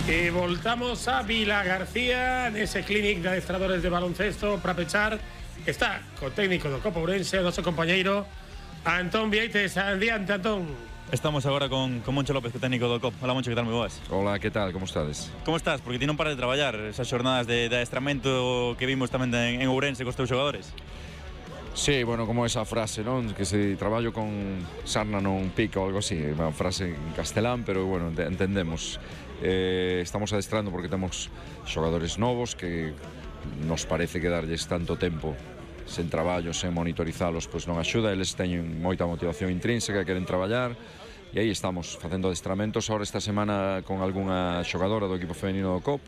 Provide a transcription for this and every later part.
E voltamos a Vilagarcía nese clínic de adestradores de baloncesto para pechar. Está co técnico do Copa Ourense, o noso compañeiro Antón Vieites. Adiante, Antón. Estamos agora con Moncho López, que técnico do COP. Hola, Moncho, que tal, moi boas? Hola, que tal, como estades? Como estás? Porque ti non paras de traballar esas xornadas de adestramento que vimos tamén en Ourense cos teus xogadores. Sí, bueno, como esa frase, non? Que se traballo con sarna non pica ou algo así, unha frase en castelán, pero bueno, entendemos. Estamos adestrando porque temos xogadores novos que nos parece que darlles tanto tempo sen traballo, sen monitorizalos, pois non axuda. Eles teñen moita motivación intrínseca, queren traballar, e aí estamos facendo adestramentos ahora esta semana con algunha xogadora do equipo femenino do COP.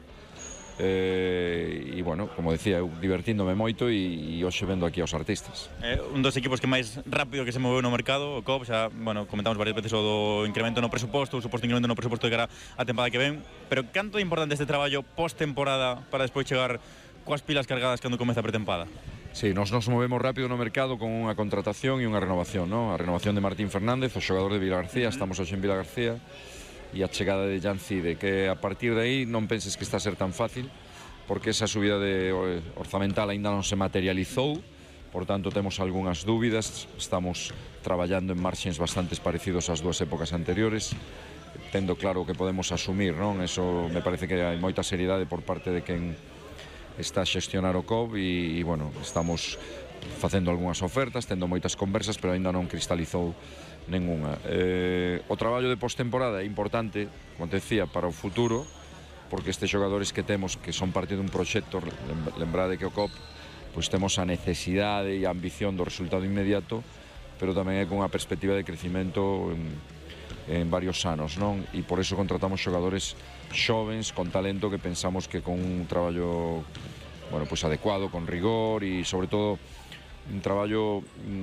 E bueno, como decía, eu divertíndome moito e hoxe vendo aquí aos artistas. Un dos equipos que máis rápido que se moveu no mercado, o COP, xa, bueno, comentamos varias veces o do incremento no presuposto, o suposto incremento no presuposto de cara á tempada que ven, pero canto é importante este traballo post-temporada para despois chegar coas pilas cargadas cando comeza a pretempada? Sí, nos movemos rápido no mercado con unha contratación e unha renovación, ¿no? A renovación de Martín Fernández, o xogador de Vilagarcía, estamos hoxe en Vilagarcía, e a chegada de Jan Cide, que a partir de aí non penses que está a ser tan fácil, porque esa subida de orzamental aínda non se materializou, por tanto temos algunhas dúbidas, estamos traballando en marxens bastantes parecidos ás dúas épocas anteriores, tendo claro que podemos asumir, non? Eso me parece que hai moita seriedade por parte de quen está a xestionar o COP e bueno, estamos facendo algunhas ofertas, tendo moitas conversas, pero aínda non cristalizou nengunha. O traballo de postemporada é importante, como te decía, para o futuro, porque estes xogadores que temos, que son parte dun proxecto, lembrade que o COP pois temos a necesidade e a ambición do resultado inmediato, pero tamén é con unha perspectiva de crecimento en varios anos, non? E por eso contratamos xogadores xovens, con talento, que pensamos que con un traballo, bueno, pois adecuado, con rigor e sobre todo un traballo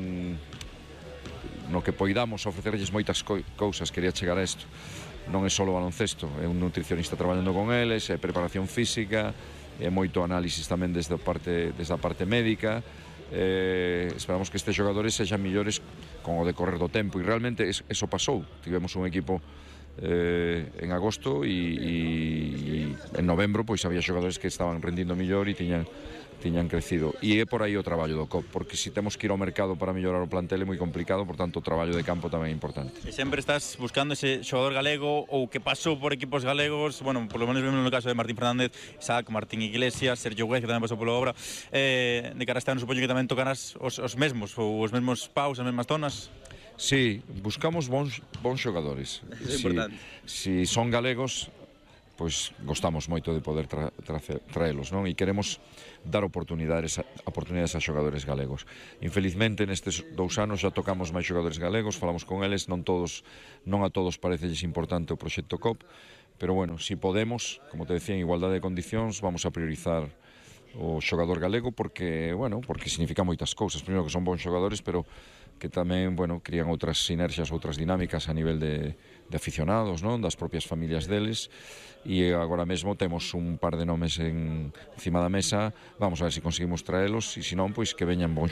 no que poidamos ofrecerlles moitas cousas. Quería chegar a isto, non é só baloncesto, é un nutricionista traballando con eles, é preparación física, é moito análisis tamén desde a parte médica. Esperamos que estes xogadores sexan millores con o decorrer do tempo, e realmente eso pasou. Tivemos un equipo en agosto e en novembro pois había xogadores que estaban rendindo mellor e tiñan crecido, e é por aí o traballo do COP, porque se temos que ir ao mercado para mellorar o plantel é moi complicado, por tanto o traballo de campo tamén é importante. E sempre estás buscando ese xogador galego ou que pasou por equipos galegos, bueno, por lo menos vemos no caso de Martín Fernández, Isaac, Martín Iglesias, Sergio Güez, que tamén pasou pola obra. De cara a este ano supoño que tamén tocarás os mesmos, ou os mesmos paus, as mesmas zonas. Sí, buscamos bons xogadores. Isso é importante. Si son galegos, pois gostamos moito de poder traelos, non? E queremos dar oportunidades a xogadores galegos. Infelizmente, nestes 2 anos já tocamos máis xogadores galegos, falamos con eles, non a todos parecelles importante o proxecto COP, pero bueno, si podemos, como te decía, en igualdade de condicións, vamos a priorizar o xogador galego porque significa moitas cousas. Primeiro, que son bons xogadores, pero que tamén, bueno, crían outras sinerxias, outras dinámicas a nivel de aficionados, non? Das propias familias deles, e agora mesmo temos un par de nomes encima da mesa. Vamos a ver se conseguimos traelos, e se non, pois que veñan bons